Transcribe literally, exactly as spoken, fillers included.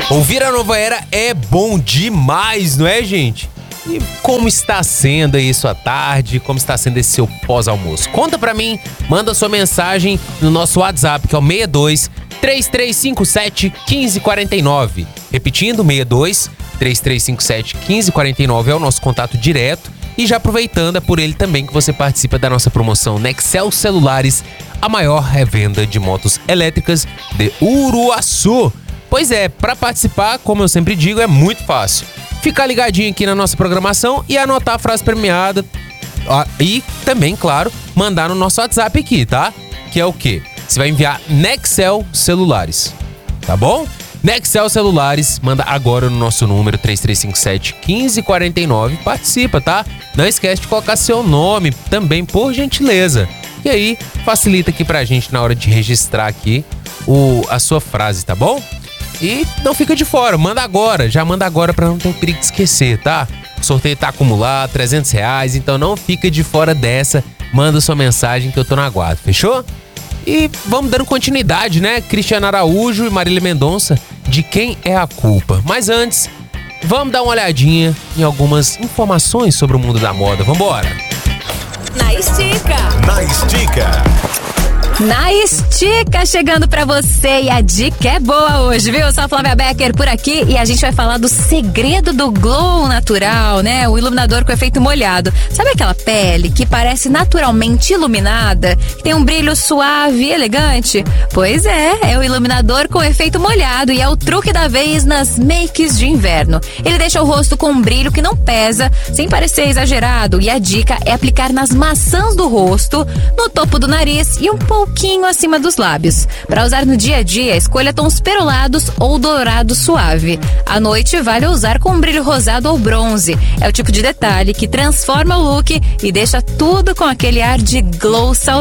Ouvir a Nova Era é bom demais, não é, gente? E como está sendo aí sua tarde? Como está sendo esse seu pós-almoço? Conta pra mim, manda sua mensagem no nosso WhatsApp, que é o seis dois, três três cinco sete, um cinco quatro nove. Repetindo, seis dois, três três cinco sete, um cinco quatro nove é o nosso contato direto. E já aproveitando, é por ele também que você participa da nossa promoção Nextel Celulares, a maior revenda de motos elétricas de Uruaçu. Pois é, para participar, como eu sempre digo, é muito fácil. Ficar ligadinho aqui na nossa programação e anotar a frase premiada. E também, claro, mandar no nosso WhatsApp aqui, tá? Que é o quê? Você vai enviar Nextel Celulares, tá bom? Nextel Celulares, manda agora no nosso número três três cinco sete, um cinco quatro nove. Participa, tá? Não esquece de colocar seu nome também, por gentileza. E aí, facilita aqui pra gente na hora de registrar aqui o, a sua frase, tá bom? E não fica de fora, manda agora, já manda agora pra não ter perigo de esquecer, tá? O sorteio tá acumulado, trezentos reais, então não fica de fora dessa, manda sua mensagem que eu tô no aguardo, fechou? E vamos dando continuidade, né? Cristiano Araújo e Marília Mendonça, De Quem é a Culpa. Mas antes, vamos dar uma olhadinha em algumas informações sobre o mundo da moda, vambora! Na Estica! Na Estica! Na Estica, chegando pra você, e a dica é boa hoje, viu? Eu sou a Flávia Becker por aqui e a gente vai falar do segredo do glow natural, né? O iluminador com efeito molhado. Sabe aquela pele que parece naturalmente iluminada? Que tem um brilho suave e elegante? Pois é, é o iluminador com efeito molhado e é o truque da vez nas makes de inverno. Ele deixa o rosto com um brilho que não pesa, sem parecer exagerado, e a dica é aplicar nas maçãs do rosto, no topo do nariz e um pouco pouquinho acima dos lábios. Para usar no dia a dia, escolha tons perolados ou dourado suave. À noite, vale usar com um brilho rosado ou bronze. É o tipo de detalhe que transforma o look e deixa tudo com aquele ar de glow saudável.